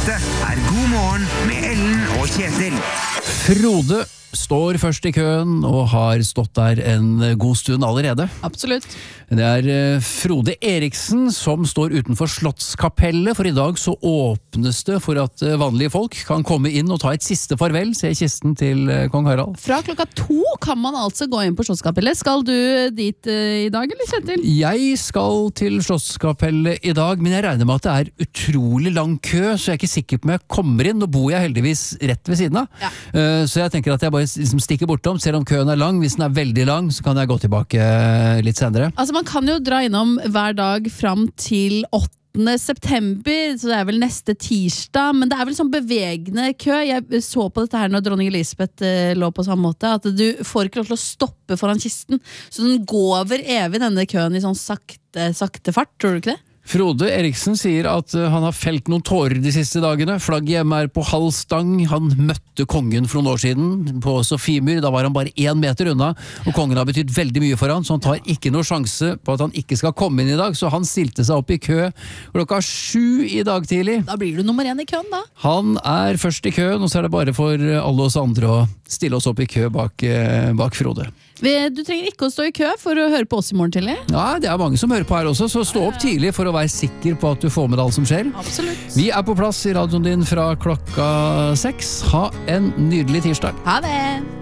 Dette God morgen med Ellen og Kjetil. Frode står først i køen og har stått der en god stund allerede. Absolutt. Det Frode Eriksen som står utenfor Slottskapellet, for i dag så åpnes det for at vanlige folk kan komme inn og ta et siste farvel, se kisten til kong Harald. Fra klokka 2 kan man altså gå inn på Slottskapellet. Skal du dit i dag, eller Kjetil? Jeg skal til Slottskapellet i dag, men jeg regner med at det utrolig lang kø, så jeg er ikke sikker på om jeg kommer inn. Nå bor jeg heldigvis rett ved siden av, Ja. Så jeg tenker at jeg bare liksom stikker bortom, ser om køen lang. Hvis den veldig lang, så kan jeg gå tilbake litt senere. Altså, man kan jo dra innom hver dag fram til 8. september, så det vel neste tirsdag, men det vel sånn bevegende kø. Jeg så på dette her når dronning Elisabeth lå på samme måte, at du får ikke lov til å stoppe foran kisten, så den går over evig denne køen i sånn sakte fart, tror du ikke det? Frode Eriksen sier at han har felt noen tårer de siste dagene. Flagget hjemme på halv stang. Han møtte kongen for noen år siden på Sofiemyr. Da var han bare 1 meter unna, og kongen har betydd veldig mye for han, så han tar ikke noe sjanse på at han ikke skal komme inn i dag, så han stilte seg opp i kø klokka 7 i dag tidlig. Da blir du nummer 1 i køen da. Han først i køen, og så det bare for alle oss andre å stille oss opp i kø bak Frode. Du trenger ikke å stå i kø for å høre på oss i morgen tidlig. Ja, det mange som hører på her også, så stå opp tidlig for å være sikker på at du får med deg alt som skjer. Absolutt. Vi på plass i radioen din fra klokka 6. Ha en nydelig tirsdag. Ha det!